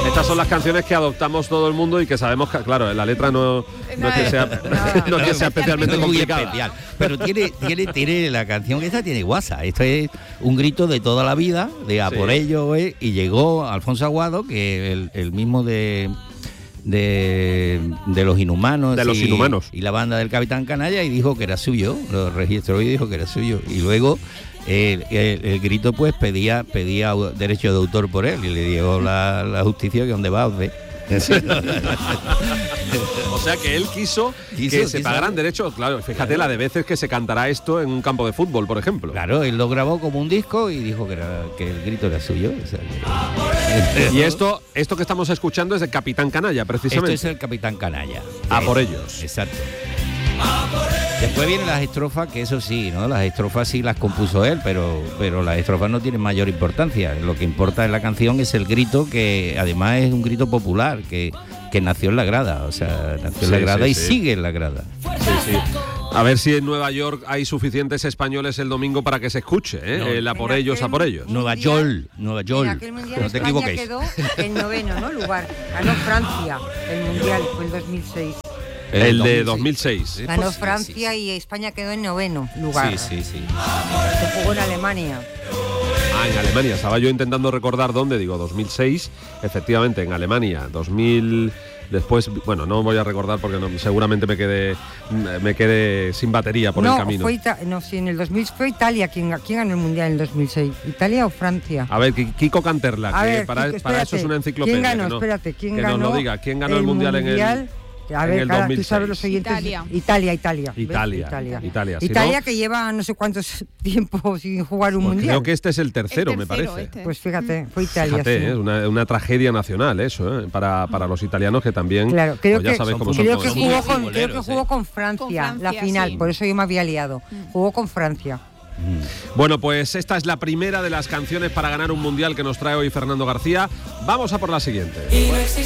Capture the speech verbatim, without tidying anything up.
Estas son las canciones que adoptamos todo el mundo y que sabemos que, claro, la letra no, no es que sea, no es que sea especialmente muy complicada. especial. Pero tiene, tiene, tiene la canción esta tiene guasa. Esto es un grito de toda la vida, de a Sí. por ello, ¿eh? Y llegó Alfonso Aguado, que el, el mismo de de, de los Inhumanos, De los y, Inhumanos. y la banda del Capitán Canalla, y dijo que era suyo, lo registró y dijo que era suyo. Y luego el, el, el grito pues pedía pedía derecho de autor por él, y le dio la, la justicia que donde va os ve. O sea que él quiso, Quiso, que se quiso. pagaran derechos. Claro, fíjate Claro. la de veces que se cantará esto en un campo de fútbol, por ejemplo. Claro, él lo grabó como un disco y dijo que, era, que el grito era suyo. O sea, que- Y esto, esto que estamos escuchando es de Capitán Canalla, Esto precisamente. es el Capitán Canalla. A Eh, por ellos. Exacto. Después vienen las estrofas, que eso sí, ¿no? Las estrofas sí las compuso él, pero, pero las estrofas no tienen mayor importancia. Lo que importa en la canción es el grito, que además es un grito popular, que, que nació en la grada. O sea, nació en la Sí, grada sí, y sí. sigue en la grada. Sí, sí. A ver si en Nueva York hay suficientes españoles el domingo para que se escuche, ¿eh? No. El a por En ellos, a aquel por ellos. Nueva Mundial- York, Nueva En York. aquel mundial No te España equivoquéis. quedó en noveno, ¿no? Lugar. Ganó Francia el mundial, fue el dos mil seis. El de dos mil seis. Sí, Ganó pues sí, Francia sí, y España quedó en noveno sí. lugar. Sí, sí, sí. Se jugó en Alemania. Ah, en Alemania. Estaba yo intentando recordar dónde, digo, dos mil seis, efectivamente, en Alemania. dos mil, después, bueno, no voy a recordar porque no, seguramente me quedé me quedé sin batería por no, el camino. Fue Ita- no, sí, en el dos mil fue Italia. ¿Quién, ¿Quién ganó el mundial en el dos mil seis? ¿Italia o Francia? A ver, Ki- Kiko Canterla, A que ver, para, Kiko, para eso es espérate. una enciclopedia. ¿Quién ganó? que no- Espérate, ¿quién que ganó? nos lo diga. ¿Quién ganó el, mundial, en el A en ver, el cara, dos mil tú seis? sabes los oyentes. Italia. Italia, Italia. ¿ves? Italia, Italia. Italia, si Italia no- que lleva no sé cuántos tiempo sin jugar un Pues mundial. creo que este es el tercero, El me tercero, parece. este. Pues fíjate, fue Italia. Fíjate, sí. ¿eh? es una, una tragedia nacional eso, ¿eh? para, para los italianos que también, Claro, creo pues ya que, sabéis cómo son creo son que todos. jugó Sí, con, sí, creo que boleros, jugó eh. con Francia, Con la Francia, final, sí. por eso yo me había liado. Jugó con Francia. Bueno, pues esta es la primera de las canciones para ganar un mundial que nos trae hoy Fernando García. Vamos a por la siguiente. Y no existe